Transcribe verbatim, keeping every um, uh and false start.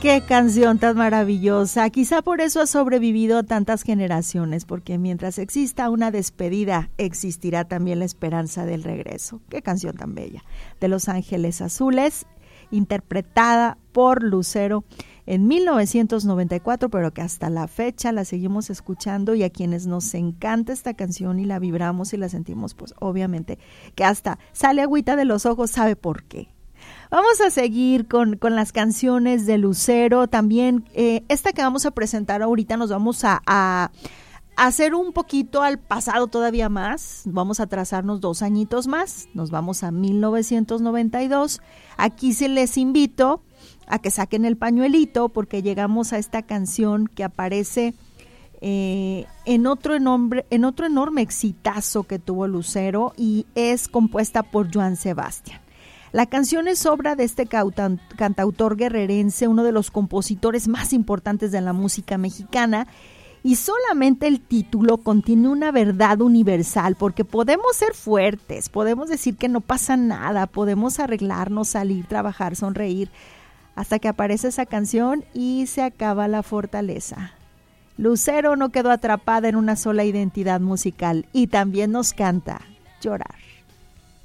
Qué canción tan maravillosa. Quizá por eso ha sobrevivido a tantas generaciones, porque mientras exista una despedida, existirá también la esperanza del regreso. Qué canción tan bella. De Los Ángeles Azules, interpretada por Lucero en mil novecientos noventa y cuatro, pero que hasta la fecha la seguimos escuchando, y a quienes nos encanta esta canción y la vibramos y la sentimos, pues obviamente que hasta sale agüita de los ojos, ¿sabe por qué? Vamos a seguir con, con las canciones de Lucero. También eh, esta que vamos a presentar ahorita nos vamos a, a, a hacer un poquito al pasado todavía más. Vamos a trazarnos dos añitos más. Nos vamos a mil novecientos noventa y dos. Aquí se les invito a que saquen el pañuelito porque llegamos a esta canción que aparece eh, en, otro enorme, en otro enorme exitazo que tuvo Lucero, y es compuesta por Joan Sebastián. La canción es obra de este cantautor guerrerense, uno de los compositores más importantes de la música mexicana, y solamente el título contiene una verdad universal, porque podemos ser fuertes, podemos decir que no pasa nada, podemos arreglarnos, salir, trabajar, sonreír, hasta que aparece esa canción y se acaba la fortaleza. Lucero no quedó atrapada en una sola identidad musical y también nos canta Llorar.